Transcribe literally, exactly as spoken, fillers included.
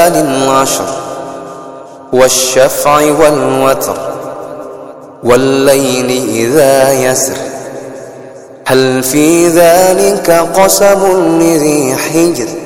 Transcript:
العشر والشفع والوتر والليل إذا يسر هل في ذلك قسم لذي حجر